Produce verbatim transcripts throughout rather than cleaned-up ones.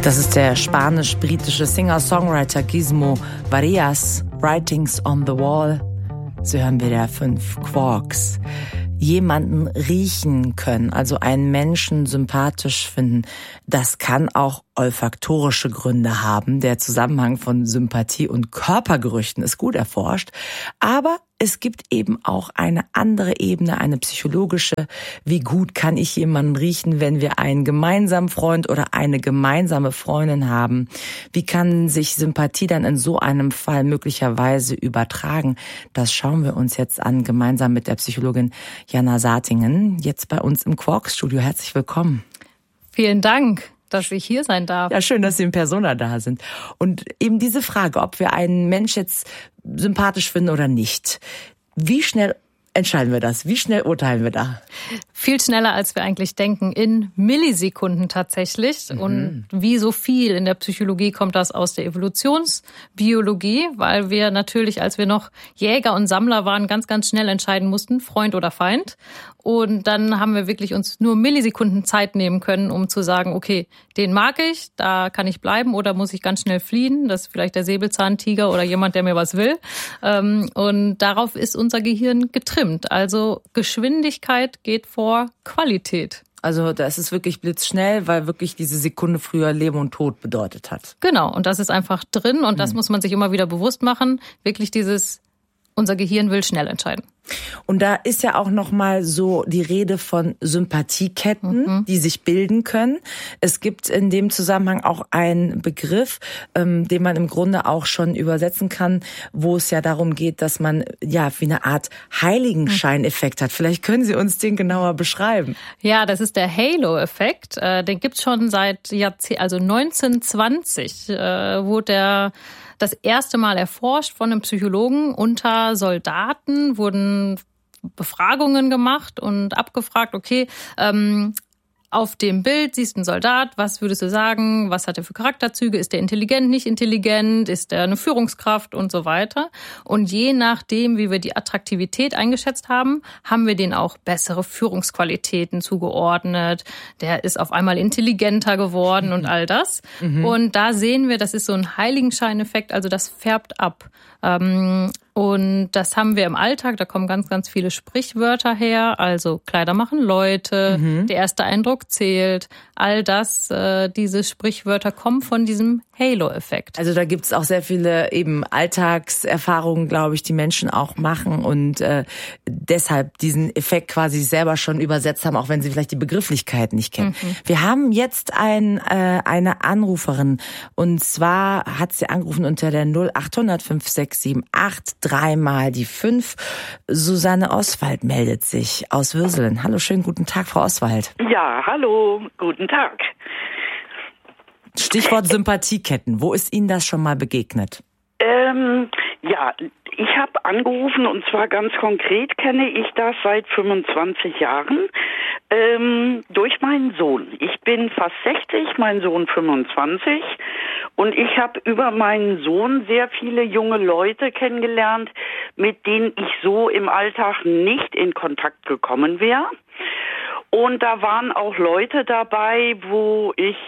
Das ist der spanisch-britische Singer-Songwriter Gizmo Varillas, Writings on the Wall. So hören wir der fünf Quarks. Jemanden riechen können, also einen Menschen sympathisch finden, das kann auch olfaktorische Gründe haben. Der Zusammenhang von Sympathie und Körpergerüchen ist gut erforscht. Aber es gibt eben auch eine andere Ebene, eine psychologische. Wie gut kann ich jemanden riechen, wenn wir einen gemeinsamen Freund oder eine gemeinsame Freundin haben? Wie kann sich Sympathie dann in so einem Fall möglicherweise übertragen? Das schauen wir uns jetzt an, gemeinsam mit der Psychologin Jana Saatingen, jetzt bei uns im Quarks-Studio. Herzlich willkommen. Vielen Dank, dass ich hier sein darf. Ja, schön, dass Sie in Persona da sind. Und eben diese Frage, ob wir einen Mensch jetzt sympathisch finden oder nicht. Wie schnell entscheiden wir das? Wie schnell urteilen wir da? Viel schneller, als wir eigentlich denken. In Millisekunden tatsächlich. Mhm. Und wie so viel in der Psychologie kommt das aus der Evolutionsbiologie, weil wir natürlich, als wir noch Jäger und Sammler waren, ganz, ganz schnell entscheiden mussten, Freund oder Feind. Und dann haben wir wirklich uns nur Millisekunden Zeit nehmen können, um zu sagen, okay, den mag ich, da kann ich bleiben oder muss ich ganz schnell fliehen. Das ist vielleicht der Säbelzahntiger oder jemand, der mir was will. Und darauf ist unser Gehirn getrimmt. Also Geschwindigkeit geht vor Qualität. Also da ist es wirklich blitzschnell, weil wirklich diese Sekunde früher Leben und Tod bedeutet hat. Genau, und das ist einfach drin und das hm. muss man sich immer wieder bewusst machen. Wirklich dieses, unser Gehirn will schnell entscheiden. Und da ist ja auch noch mal so die Rede von Sympathieketten, mhm. die sich bilden können. Es gibt in dem Zusammenhang auch einen Begriff, ähm, den man im Grunde auch schon übersetzen kann, wo es ja darum geht, dass man ja wie eine Art Heiligenscheineffekt hat. Vielleicht können Sie uns den genauer beschreiben. Ja, das ist der Halo-Effekt. Äh, den gibt's schon seit Jahrzehnten, also neunzehnhundertzwanzig äh, wurde der das erste Mal erforscht von einem Psychologen. Unter Soldaten wurden Befragungen gemacht und abgefragt, okay, ähm, auf dem Bild siehst du einen Soldat, was würdest du sagen, was hat er für Charakterzüge, ist er intelligent, nicht intelligent, ist er eine Führungskraft und so weiter. Und je nachdem, wie wir die Attraktivität eingeschätzt haben, haben wir denen auch bessere Führungsqualitäten zugeordnet. Der ist auf einmal intelligenter geworden und all das. Mhm. Und da sehen wir, das ist so ein Heiligenscheineffekt, also das färbt ab. Ähm, Und das haben wir im Alltag, da kommen ganz, ganz viele Sprichwörter her, also Kleider machen Leute, mhm. der erste Eindruck zählt, all das, äh, diese Sprichwörter kommen von diesem Halo-Effekt. Also da gibt's auch sehr viele eben Alltagserfahrungen, glaube ich, die Menschen auch machen und äh, deshalb diesen Effekt quasi selber schon übersetzt haben, auch wenn sie vielleicht die Begrifflichkeit nicht kennen. Mhm. Wir haben jetzt ein, äh, eine Anruferin und zwar hat sie angerufen unter der null achthundert fünf sechs sieben acht dreimal die fünf. Susanne Oswald meldet sich aus Würselen. Hallo, schönen guten Tag, Frau Oswald. Ja, hallo, guten Tag. Stichwort Sympathieketten. Wo ist Ihnen das schon mal begegnet? Ähm, ja, ich habe angerufen und zwar ganz konkret kenne ich das seit fünfundzwanzig Jahren ähm, durch meinen Sohn. Ich bin fast sechzig, mein Sohn fünfundzwanzig und ich habe über meinen Sohn sehr viele junge Leute kennengelernt, mit denen ich so im Alltag nicht in Kontakt gekommen wäre. Und da waren auch Leute dabei, wo ich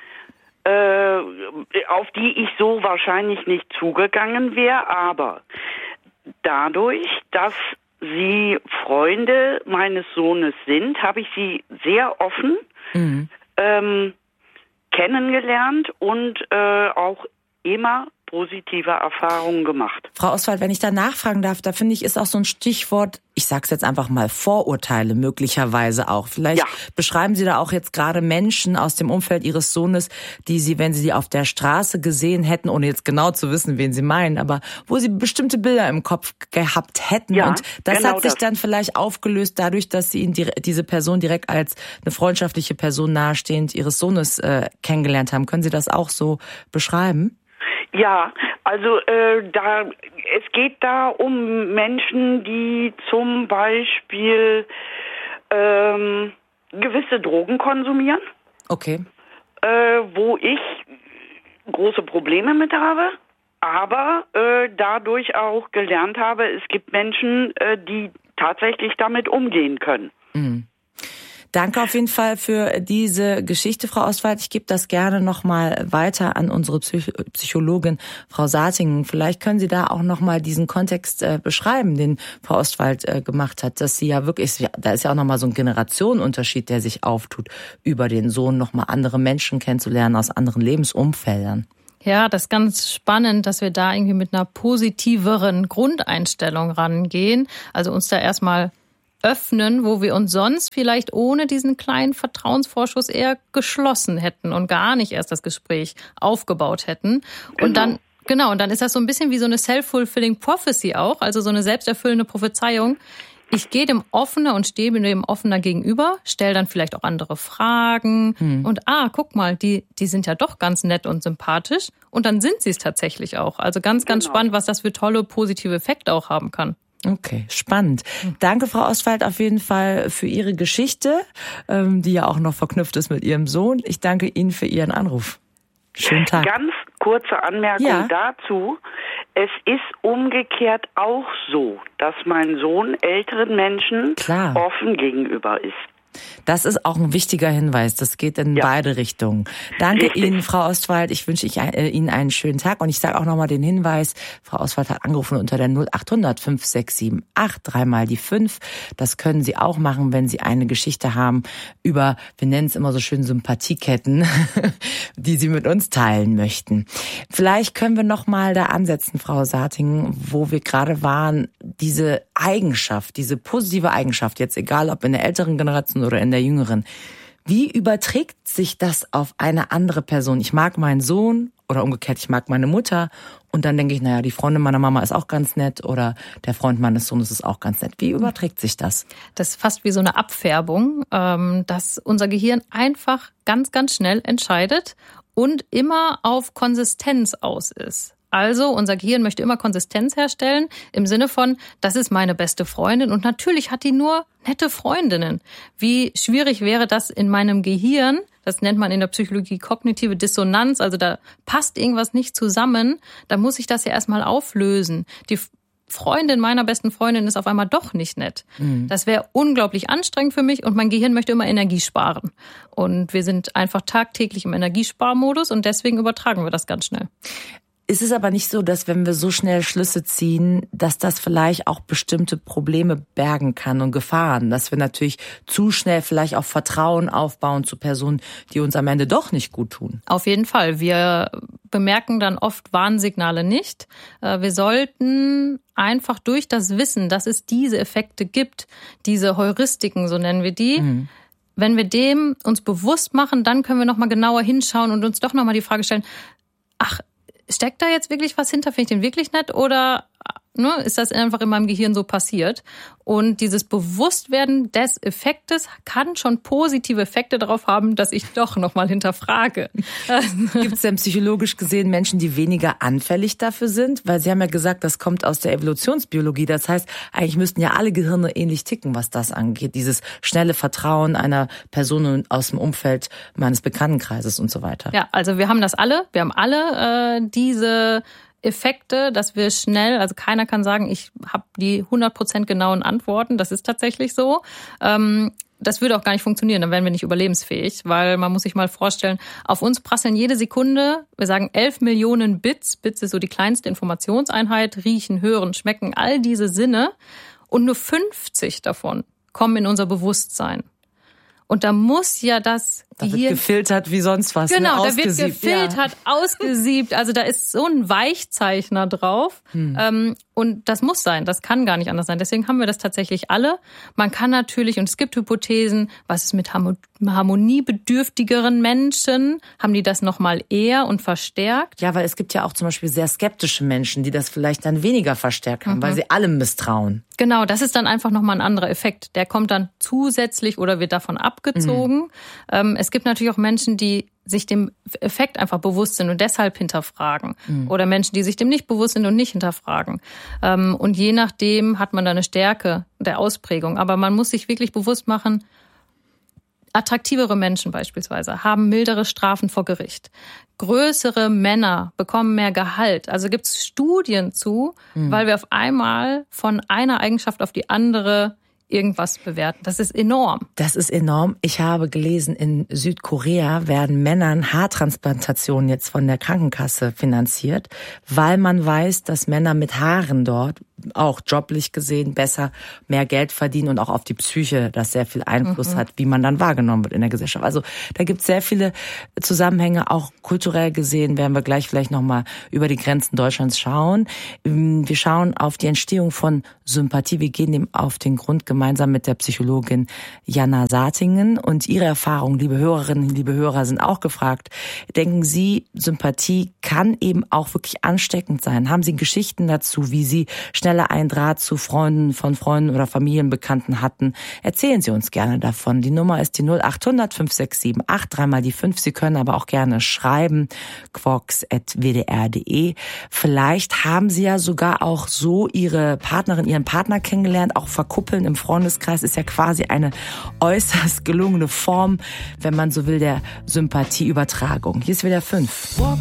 Äh, auf die ich so wahrscheinlich nicht zugegangen wäre, aber dadurch, dass sie Freunde meines Sohnes sind, habe ich sie sehr offen mhm. ähm, kennengelernt und äh, auch immer positive Erfahrungen gemacht. Frau Oswald, wenn ich da nachfragen darf, da finde ich, ist auch so ein Stichwort, ich sag's jetzt einfach mal, Vorurteile möglicherweise auch. Vielleicht ja. beschreiben Sie da auch jetzt gerade Menschen aus dem Umfeld Ihres Sohnes, die Sie, wenn Sie die auf der Straße gesehen hätten, ohne jetzt genau zu wissen, wen Sie meinen, aber wo Sie bestimmte Bilder im Kopf gehabt hätten. Ja, und das genau hat sich das. dann vielleicht aufgelöst dadurch, dass Sie ihn, diese Person direkt als eine freundschaftliche Person nahestehend Ihres Sohnes äh, kennengelernt haben. Können Sie das auch so beschreiben? Ja, also äh, da es geht da um Menschen, die zum Beispiel ähm, gewisse Drogen konsumieren. Okay. Äh, wo ich große Probleme mit habe, aber äh, dadurch auch gelernt habe, es gibt Menschen, äh, die tatsächlich damit umgehen können. Mhm. Danke auf jeden Fall für diese Geschichte, Frau Ostwald. Ich gebe das gerne nochmal weiter an unsere Psych- Psychologin, Frau Sartingen. Vielleicht können Sie da auch nochmal diesen Kontext äh, beschreiben, den Frau Ostwald äh, gemacht hat, dass sie ja wirklich, da ist ja auch nochmal so ein Generationenunterschied, der sich auftut, über den Sohn nochmal andere Menschen kennenzulernen aus anderen Lebensumfeldern. Ja, das ist ganz spannend, dass wir da irgendwie mit einer positiveren Grundeinstellung rangehen. Also uns da erstmal öffnen, wo wir uns sonst vielleicht ohne diesen kleinen Vertrauensvorschuss eher geschlossen hätten und gar nicht erst das Gespräch aufgebaut hätten. Genau. Und dann, genau, und dann ist das so ein bisschen wie so eine self-fulfilling prophecy auch, also so eine selbsterfüllende Prophezeiung. Ich gehe dem offener und stehe dem offener gegenüber, stelle dann vielleicht auch andere Fragen hm. und ah, guck mal, die die sind ja doch ganz nett und sympathisch und dann sind sie es tatsächlich auch. Also ganz, ganz genau. spannend, was das für tolle positive Effekte auch haben kann. Okay, spannend. Danke, Frau Ostwald, auf jeden Fall für Ihre Geschichte, die ja auch noch verknüpft ist mit Ihrem Sohn. Ich danke Ihnen für Ihren Anruf. Schönen Tag. Ganz kurze Anmerkung ja. dazu. Es ist umgekehrt auch so, dass mein Sohn älteren Menschen Klar. offen gegenüber ist. Das ist auch ein wichtiger Hinweis. Das geht in ja. beide Richtungen. Danke Richtig. Ihnen, Frau Ostwald. Ich wünsche Ihnen einen schönen Tag. Und ich sage auch nochmal den Hinweis, Frau Ostwald hat angerufen unter der null acht hundert fünf sechs sieben acht, dreimal die fünf. Das können Sie auch machen, wenn Sie eine Geschichte haben über, wir nennen es immer so schön Sympathieketten, die Sie mit uns teilen möchten. Vielleicht können wir nochmal da ansetzen, Frau Sartingen, wo wir gerade waren, diese Eigenschaft, diese positive Eigenschaft, jetzt egal ob in der älteren Generation oder in der jüngeren. Wie überträgt sich das auf eine andere Person? Ich mag meinen Sohn oder umgekehrt, ich mag meine Mutter und dann denke ich, naja, die Freundin meiner Mama ist auch ganz nett oder der Freund meines Sohnes ist auch ganz nett. Wie überträgt sich das? Das ist fast wie so eine Abfärbung, dass unser Gehirn einfach ganz, ganz schnell entscheidet und immer auf Konsistenz aus ist. Also unser Gehirn möchte immer Konsistenz herstellen im Sinne von, das ist meine beste Freundin und natürlich hat die nur nette Freundinnen. Wie schwierig wäre das in meinem Gehirn? Das nennt man in der Psychologie kognitive Dissonanz. Also da passt irgendwas nicht zusammen. Da muss ich das ja erstmal auflösen. Die Freundin meiner besten Freundin ist auf einmal doch nicht nett. Mhm. Das wäre unglaublich anstrengend für mich und mein Gehirn möchte immer Energie sparen. Und wir sind einfach tagtäglich im Energiesparmodus und deswegen übertragen wir das ganz schnell. Ist es aber nicht so, dass wenn wir so schnell Schlüsse ziehen, dass das vielleicht auch bestimmte Probleme bergen kann und Gefahren, dass wir natürlich zu schnell vielleicht auch Vertrauen aufbauen zu Personen, die uns am Ende doch nicht gut tun? Auf jeden Fall. Wir bemerken dann oft Warnsignale nicht. Wir sollten einfach durch das Wissen, dass es diese Effekte gibt, diese Heuristiken, so nennen wir die, mhm. wenn wir dem uns bewusst machen, dann können wir nochmal genauer hinschauen und uns doch nochmal die Frage stellen, ach, steckt da jetzt wirklich was hinter? Finde ich den wirklich nett? Oder ne, ist das einfach in meinem Gehirn so passiert? Und dieses Bewusstwerden des Effektes kann schon positive Effekte darauf haben, dass ich doch nochmal hinterfrage. Gibt es denn psychologisch gesehen Menschen, die weniger anfällig dafür sind? Weil Sie haben ja gesagt, das kommt aus der Evolutionsbiologie. Das heißt, eigentlich müssten ja alle Gehirne ähnlich ticken, was das angeht. Dieses schnelle Vertrauen einer Person aus dem Umfeld meines Bekanntenkreises und so weiter. Ja, also wir haben das alle. Wir haben alle äh, diese Effekte, dass wir schnell, also keiner kann sagen, ich habe die hundert Prozent genauen Antworten. Das ist tatsächlich so. Ähm, das würde auch gar nicht funktionieren, dann wären wir nicht überlebensfähig, weil man muss sich mal vorstellen, auf uns prasseln jede Sekunde, wir sagen elf Millionen Bits. Bits ist so die kleinste Informationseinheit, riechen, hören, schmecken, all diese Sinne. Und nur fünfzig davon kommen in unser Bewusstsein. Und da muss ja das Da wird gefiltert wie sonst was. Genau, ne? da wird gefiltert, ja. ausgesiebt. Also da ist so ein Weichzeichner drauf. Hm. Ähm, und das muss sein, das kann gar nicht anders sein. Deswegen haben wir das tatsächlich alle. Man kann natürlich, und es gibt Hypothesen, was ist mit harmoniebedürftigeren Menschen? Haben die das nochmal eher und verstärkt? Ja, weil es gibt ja auch zum Beispiel sehr skeptische Menschen, die das vielleicht dann weniger verstärkt haben, Mhm. weil sie allem misstrauen. Genau, das ist dann einfach nochmal ein anderer Effekt. Der kommt dann zusätzlich oder wird davon abgezogen. Mhm. Ähm, es gibt natürlich auch Menschen, die sich dem Effekt einfach bewusst sind und deshalb hinterfragen. Mhm. Oder Menschen, die sich dem nicht bewusst sind und nicht hinterfragen. Ähm, und je nachdem hat man da eine Stärke der Ausprägung. Aber man muss sich wirklich bewusst machen, attraktivere Menschen beispielsweise haben mildere Strafen vor Gericht. Größere Männer bekommen mehr Gehalt. Also gibt es Studien zu, mhm. weil wir auf einmal von einer Eigenschaft auf die andere irgendwas bewerten. Das ist enorm. Das ist enorm. Ich habe gelesen, in Südkorea werden Männern Haartransplantationen jetzt von der Krankenkasse finanziert, weil man weiß, dass Männer mit Haaren dort auch joblich gesehen besser mehr Geld verdienen und auch auf die Psyche das sehr viel Einfluss mhm. hat, wie man dann wahrgenommen wird in der Gesellschaft. Also da gibt es sehr viele Zusammenhänge, auch kulturell gesehen werden wir gleich vielleicht nochmal über die Grenzen Deutschlands schauen. Wir schauen auf die Entstehung von Sympathie. Wir gehen dem auf den Grund gemeinsam mit der Psychologin Jana Saatingen und ihre Erfahrungen, liebe Hörerinnen, liebe Hörer, sind auch gefragt. Denken Sie, Sympathie kann eben auch wirklich ansteckend sein? Haben Sie Geschichten dazu, wie Sie schneller einen Draht zu Freunden von Freunden oder Familienbekannten hatten? Erzählen Sie uns gerne davon. Die Nummer ist die null achthundert fünf sechs sieben acht, dreimal die fünf. Sie können aber auch gerne schreiben, quarks at w d r punkt d e. Vielleicht haben Sie ja sogar auch so Ihre Partnerin, Ihren Partner kennengelernt. Auch verkuppeln im Freundeskreis ist ja quasi eine äußerst gelungene Form, wenn man so will, der Sympathieübertragung. Hier ist wieder fünf.